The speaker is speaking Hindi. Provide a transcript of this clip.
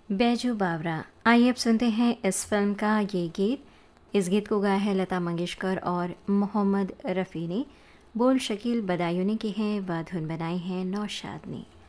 बैजू बावरा। आइए अब सुनते हैं इस फिल्म का ये गीत। इस गीत को गाया है लता मंगेशकर और मोहम्मद रफ़ी ने। बोल शकील बदायूं ने के हैं व धुन बनाई है नौशाद ने।